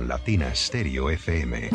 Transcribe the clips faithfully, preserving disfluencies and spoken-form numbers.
Latina Stereo F M.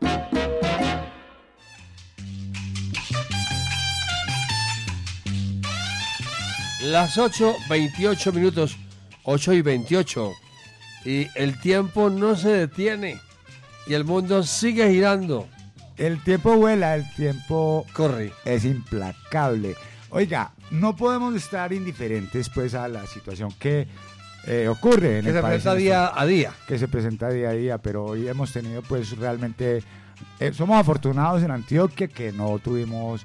Las ocho veintiocho minutos, ocho y veintiocho, y el tiempo no se detiene y el mundo sigue girando. El tiempo vuela, el tiempo corre, es implacable. Oiga, no podemos estar indiferentes pues a la situación que eh, ocurre en que el se país. presenta día a día. Que se presenta día a día, pero hoy hemos tenido pues realmente, eh, somos afortunados en Antioquia que no tuvimos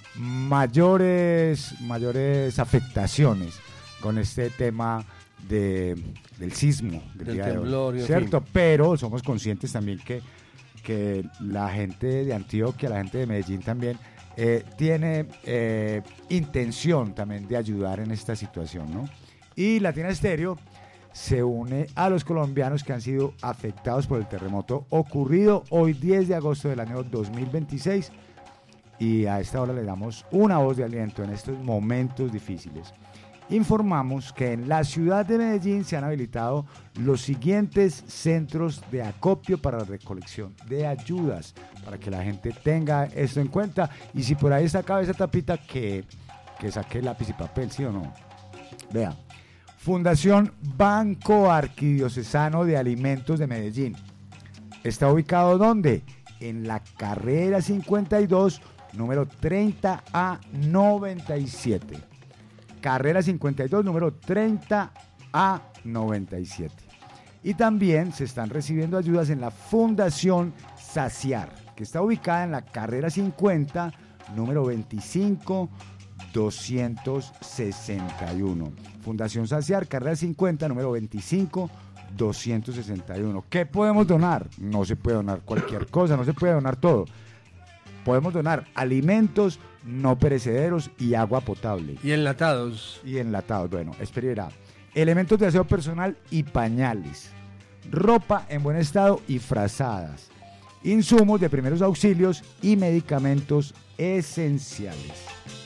mayores, mayores afectaciones con este tema de, del sismo, del, del día temblor, de hoy, en ¿cierto? fin. Pero somos conscientes también que, que la gente de Antioquia, la gente de Medellín también, eh, tiene eh, intención también de ayudar en esta situación, ¿no? Y Latina Estéreo se une a los colombianos que han sido afectados por el terremoto ocurrido hoy diez de agosto del año dos mil veintiséis, y a esta hora le damos una voz de aliento en estos momentos difíciles. Informamos que en la ciudad de Medellín se han habilitado los siguientes centros de acopio para la recolección de ayudas, para que la gente tenga esto en cuenta, y si por ahí sacaba esa tapita, que, que saque lápiz y papel, ¿sí o no? Vea, Fundación Banco Arquidiocesano de Alimentos de Medellín. ¿Está ubicado dónde? En la carrera cincuenta y dos, número treinta A noventa y siete. Carrera cincuenta y dos, número treinta A noventa y siete. Y también se están recibiendo ayudas en la Fundación Saciar, que está ubicada en la carrera cincuenta, número veinticinco doscientos sesenta y uno. Fundación Saciar, carrera cincuenta, número veinticinco doscientos sesenta y uno. ¿Qué podemos donar? No se puede donar cualquier cosa, no se puede donar todo. Podemos donar alimentos no perecederos y agua potable. Y enlatados. Y enlatados, bueno, espera. Elementos de aseo personal y pañales. Ropa en buen estado y frazadas. Insumos de primeros auxilios y medicamentos esenciales.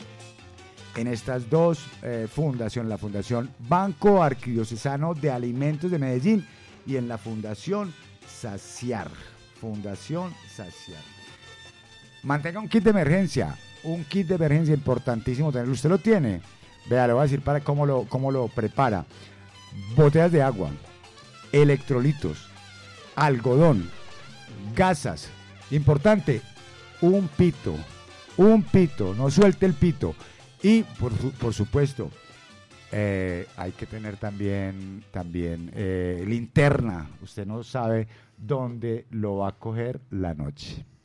En estas dos eh, fundaciones, la Fundación Banco Arquidiocesano de Alimentos de Medellín y en la Fundación Saciar. Fundación Saciar. Mantenga un kit de emergencia, un kit de emergencia importantísimo tenerlo. ¿Usted lo tiene? Vea, le voy a decir para cómo lo, cómo lo prepara. Botellas de agua, electrolitos, algodón, gasas. Importante, un pito, un pito, no suelte el pito. Y por, por supuesto, eh, hay que tener también, también eh, linterna. Usted no sabe dónde lo va a coger la noche.